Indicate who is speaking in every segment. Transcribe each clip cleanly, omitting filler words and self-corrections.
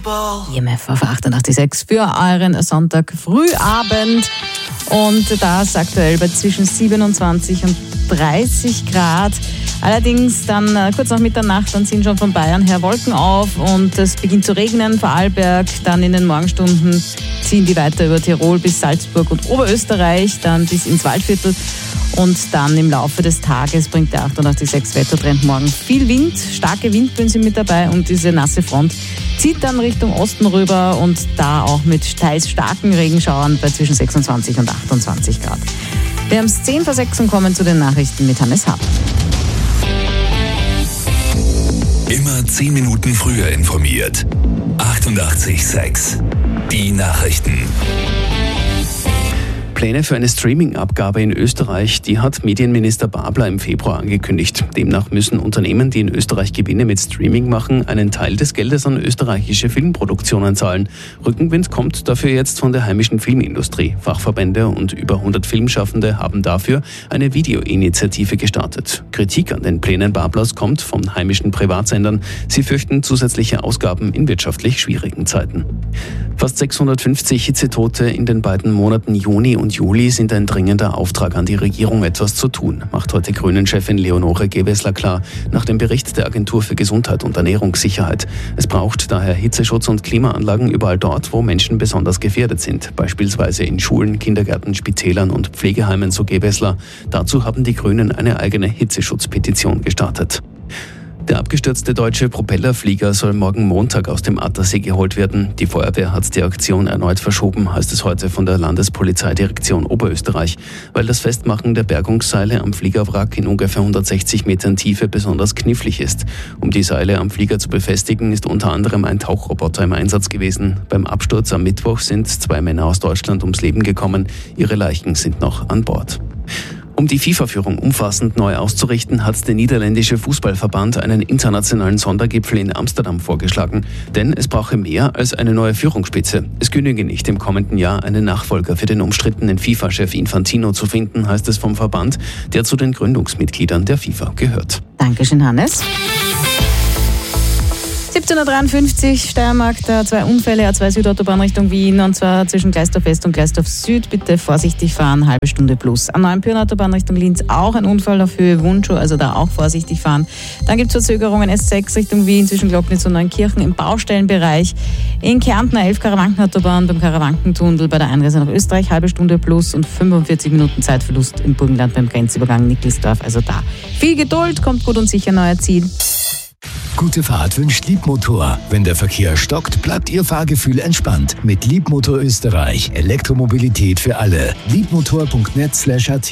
Speaker 1: IMF auf 88,6 für euren Sonntag Frühabend. Und das aktuell bei zwischen 27 und 30 Grad. Allerdings dann kurz nach Mitternacht, dann ziehen schon von Bayern her Wolken auf und es beginnt zu regnen. Vorarlberg, dann in den Morgenstunden ziehen die weiter über Tirol bis Salzburg und Oberösterreich, dann bis ins Waldviertel. Und dann im Laufe des Tages bringt der 88,6 Wettertrend morgen viel Wind. Starke Windböen sind mit dabei und diese nasse Front zieht dann Richtung Osten rüber und da auch mit teils starken Regenschauern bei zwischen 26 und 28 Grad. Wir haben es 10 vor 6 und kommen zu den Nachrichten mit Hannes Happ.
Speaker 2: Immer 10 Minuten früher informiert. 88,6. Die Nachrichten.
Speaker 3: Pläne für eine Streaming-Abgabe in Österreich, die hat Medienminister Babler im Februar angekündigt. Demnach müssen Unternehmen, die in Österreich Gewinne mit Streaming machen, einen Teil des Geldes an österreichische Filmproduktionen zahlen. Rückenwind kommt dafür jetzt von der heimischen Filmindustrie. Fachverbände und über 100 Filmschaffende haben dafür eine Videoinitiative gestartet. Kritik an den Plänen Bablers kommt von heimischen Privatsendern. Sie fürchten zusätzliche Ausgaben in wirtschaftlich schwierigen Zeiten. Fast 650 Hitzetote in den beiden Monaten Juni und Juli sind ein dringender Auftrag an die Regierung, etwas zu tun, macht heute Grünen-Chefin Leonore Gewessler klar, nach dem Bericht der Agentur für Gesundheit und Ernährungssicherheit. Es braucht daher Hitzeschutz und Klimaanlagen überall dort, wo Menschen besonders gefährdet sind, beispielsweise in Schulen, Kindergärten, Spitälern und Pflegeheimen, so Gewessler. Dazu haben die Grünen eine eigene Hitzeschutzpetition gestartet. Der abgestürzte deutsche Propellerflieger soll morgen Montag aus dem Attersee geholt werden. Die Feuerwehr hat die Aktion erneut verschoben, heißt es heute von der Landespolizeidirektion Oberösterreich, weil das Festmachen der Bergungsseile am Fliegerwrack in ungefähr 160 Metern Tiefe besonders knifflig ist. Um die Seile am Flieger zu befestigen, ist unter anderem ein Tauchroboter im Einsatz gewesen. Beim Absturz am Mittwoch sind 2 Männer aus Deutschland ums Leben gekommen. Ihre Leichen sind noch an Bord. Um die FIFA-Führung umfassend neu auszurichten, hat der niederländische Fußballverband einen internationalen Sondergipfel in Amsterdam vorgeschlagen. Denn es brauche mehr als eine neue Führungsspitze. Es genüge nicht, im kommenden Jahr einen Nachfolger für den umstrittenen FIFA-Chef Infantino zu finden, heißt es vom Verband, der zu den Gründungsmitgliedern der FIFA gehört.
Speaker 1: Dankeschön, Hannes. 17.53 Uhr, Steiermark, da 2 Unfälle, A2 Südautobahn Richtung Wien, und zwar zwischen Gleisdorf West und Gleisdorf Süd. Bitte vorsichtig fahren, halbe Stunde plus. A9 Pyrenautobahn Richtung Linz auch ein Unfall auf Höhe Wunschau, also da auch vorsichtig fahren. Dann gibt es Verzögerungen S6 Richtung Wien zwischen Glocknitz und Neunkirchen im Baustellenbereich. In Kärnten 11 Karawankenautobahn beim Karawankentunnel bei der Einreise nach Österreich, halbe Stunde plus und 45 Minuten Zeitverlust im Burgenland beim Grenzübergang Nickelsdorf. Also da viel Geduld, kommt gut und sicher neuer Ziel.
Speaker 4: Gute Fahrt wünscht Liebmotor. Wenn der Verkehr stockt, bleibt Ihr Fahrgefühl entspannt. Mit Liebmotor Österreich. Elektromobilität für alle. Liebmotor.net/at.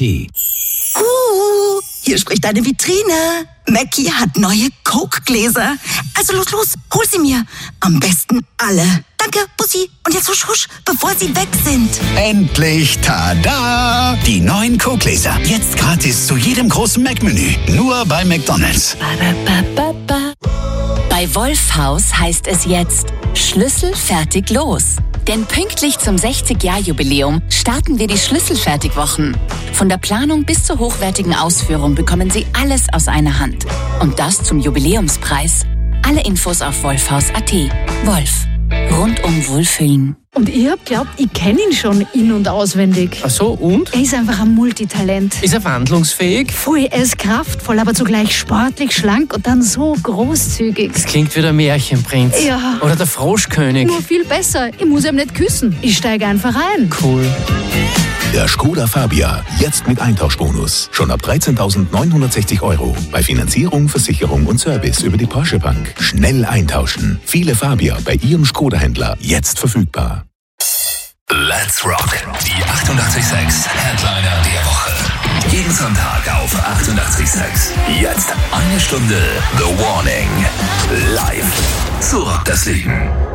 Speaker 5: Hier spricht eine Vitrine. Mackie hat neue Coke-Gläser. Also los, hol sie mir. Am besten alle. Danke, Bussi. Und jetzt husch, husch, bevor sie weg sind.
Speaker 6: Endlich, tada! Die neuen Coke-Gläser. Jetzt gratis zu jedem großen Mac-Menü. Nur bei McDonald's.
Speaker 7: Bei Wolfhaus heißt es jetzt Schlüssel fertig los. Denn pünktlich zum 60-Jahr-Jubiläum starten wir die Schlüsselfertigwochen. Von der Planung bis zur hochwertigen Ausführung bekommen Sie alles aus einer Hand. Und das zum Jubiläumspreis. Alle Infos auf wolfhaus.at. Wolf. Rundum Wohlfühlen.
Speaker 8: Und ich hab glaubt, ich kenne ihn schon in- und auswendig.
Speaker 9: Ach so, und?
Speaker 8: Er ist einfach ein Multitalent.
Speaker 9: Ist er wandlungsfähig?
Speaker 8: Voll, er ist kraftvoll, aber zugleich sportlich, schlank und dann so großzügig.
Speaker 9: Das klingt wie der Märchenprinz.
Speaker 8: Ja.
Speaker 9: Oder der Froschkönig.
Speaker 8: Nur viel besser. Ich muss ihm nicht küssen. Ich steige einfach ein.
Speaker 9: Cool.
Speaker 10: Der Skoda Fabia, jetzt mit Eintauschbonus. Schon ab 13.960 €. Bei Finanzierung, Versicherung und Service über die Porsche Bank. Schnell eintauschen. Viele Fabia bei Ihrem Skoda-Händler jetzt verfügbar.
Speaker 2: Let's rock. Die 88,6 Headliner der Woche. Jeden Sonntag auf 88,6. Jetzt eine Stunde The Warning. Live. So rockt das Leben.